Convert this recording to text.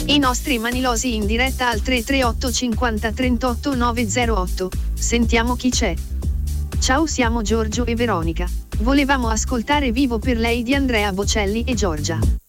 I nostri manilosi in diretta al 338 50 38 908. Sentiamo chi c'è. Ciao, siamo Giorgio e Veronica. Volevamo ascoltare Vivo per lei di Andrea Bocelli e Giorgia.